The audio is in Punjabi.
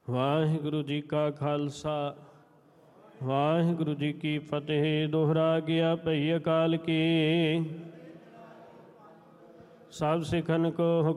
ਵਾਹਿਗੁਰੂ ਜੀ ਕਾ ਖਾਲਸਾ ਵਾਹਿਗੁਰੂ ਜੀ ਕੀ ਫਤਿਹ। ਦੋਹਰਾ ਗਿਆ ਭਈ ਅਕਾਲ ਕੀ। ਸਭ ਸਿੱਖਨ ਕੋ